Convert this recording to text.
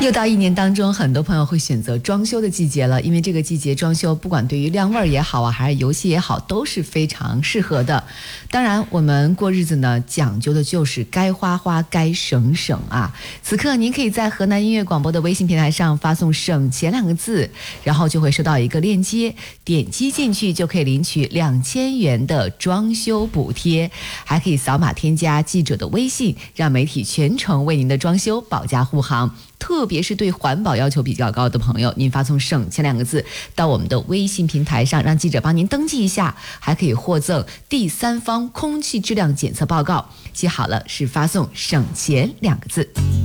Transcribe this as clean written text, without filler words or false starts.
又到一年当中，很多朋友会选择装修的季节了，因为这个季节装修，不管对于亮味儿也好啊，还是游戏也好，都是非常适合的。当然，我们过日子呢，讲究的就是该花花，该省省啊。此刻，您可以在河南音乐广播的微信平台上发送"省钱"两个字，然后就会收到一个链接，点击进去就可以领取2000元的装修补贴，还可以扫码添加记者的微信，让媒体全程为您的装修保驾护航。特别是对环保要求比较高的朋友，您发送"省钱"两个字到我们的微信平台上，让记者帮您登记一下，还可以获赠第三方空气质量检测报告。记好了，是发送"省钱"两个字。